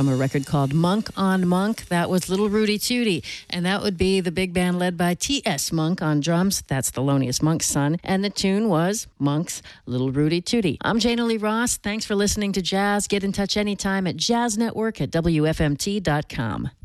from a record called Monk on Monk. That was Little Rudy Tooty, and that would be the big band led by T.S. Monk on drums. That's Thelonious Monk's son, and the tune was Monk's Little Rudy Tooty. I'm Jana Lee Ross. Thanks for listening to Jazz. Get in touch anytime at jazznetwork@wfmt.com.